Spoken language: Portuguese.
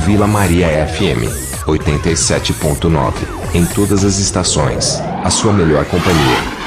Vila Maria FM 87.9. Em todas as estações, a sua melhor companhia.